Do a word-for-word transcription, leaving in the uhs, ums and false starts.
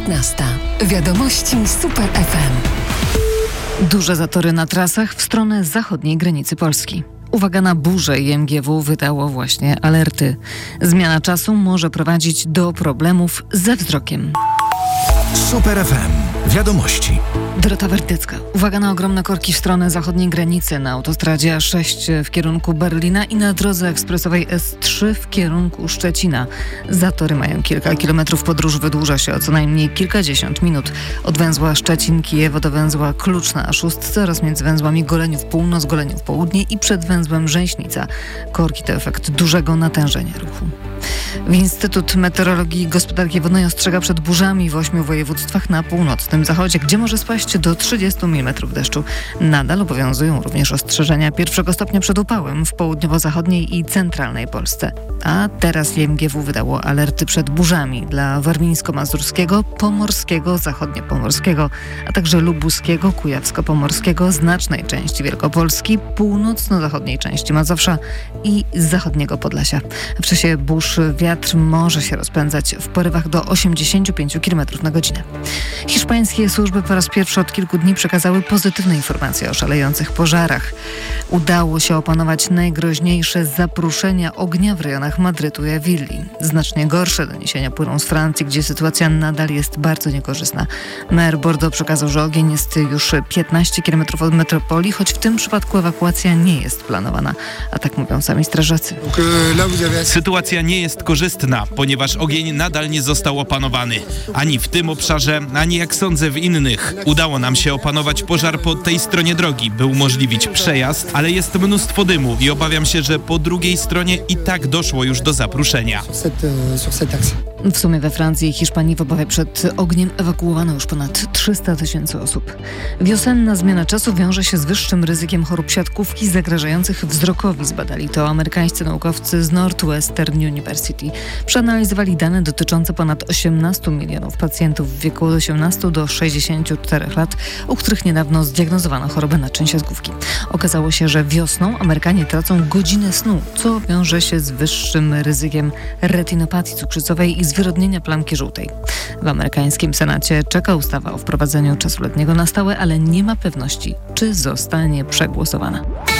piętnasta. Wiadomości Super F M. Duże zatory na trasach w stronę zachodniej granicy Polski. Uwaga na burzę, i M G W wydało właśnie alerty. Zmiana czasu może prowadzić do problemów ze wzrokiem. Super F M. Wiadomości. Dorota Werdycka. Uwaga na ogromne korki w stronę zachodniej granicy na autostradzie A sześć w kierunku Berlina i na drodze ekspresowej S trzy w kierunku Szczecina. Zatory mają kilka kilometrów, podróż wydłuża się o co najmniej kilkadziesiąt minut. Od węzła Szczecin-Kijewo do węzła Klucz na A sześć oraz między węzłami Goleniów Północ, Goleniów Południe i przed węzłem Rzęśnica. Korki to efekt dużego natężenia ruchu. Instytut Meteorologii i Gospodarki Wodnej ostrzega przed burzami w ośmiu województwach na północnym zachodzie, gdzie może spaść do trzydziestu milimetrów deszczu. Nadal obowiązują również ostrzeżenia pierwszego stopnia przed upałem w południowo-zachodniej i centralnej Polsce. A teraz M G W wydało alerty przed burzami dla warmińsko-mazurskiego, pomorskiego, zachodniopomorskiego, a także lubuskiego, kujawsko-pomorskiego, znacznej części Wielkopolski, północno-zachodniej części Mazowsza i zachodniego Podlasia. W czasie burz wiatr może się rozpędzać w porywach do osiemdziesiąt pięć kilometrów na godzinę. Hiszpańskie służby po raz pierwszy od kilku dni przekazały pozytywne informacje o szalejących pożarach. Udało się opanować najgroźniejsze zapruszenia ognia w rejonach Madrytu i Awilli. Znacznie gorsze doniesienia płyną z Francji, gdzie sytuacja nadal jest bardzo niekorzystna. Mer Bordeaux przekazał, że ogień jest już piętnaście kilometrów od metropolii, choć w tym przypadku ewakuacja nie jest planowana. A tak mówią sami strażacy. Sytuacja nie jest korzystna, ponieważ ogień nadal nie został opanowany. Ani w tym obszarze, ani jak sądzę w innych. Udało nam się opanować pożar po tej stronie drogi, by umożliwić przejazd, ale jest mnóstwo dymu i obawiam się, że po drugiej stronie i tak doszło już do zapruszenia. W sumie we Francji i Hiszpanii w obawie przed ogniem ewakuowano już ponad trzysta tysięcy osób. Wiosenna zmiana czasu wiąże się z wyższym ryzykiem chorób siatkówki zagrażających wzrokowi. Zbadali to amerykańscy naukowcy z Northwestern University. Przeanalizowali dane dotyczące ponad osiemnastu milionów pacjentów w wieku od osiemnastu do sześćdziesięciu czterech lat, u których niedawno zdiagnozowano chorobę naczyń siatkówki. Okazało się, że wiosną Amerykanie tracą godzinę snu, co wiąże się z wyższym ryzykiem retinopatii cukrzycowej i zwyrodnienia plamki żółtej. W amerykańskim Senacie czeka ustawa o wprowadzeniu czasu letniego na stałe, ale nie ma pewności, czy zostanie przegłosowana.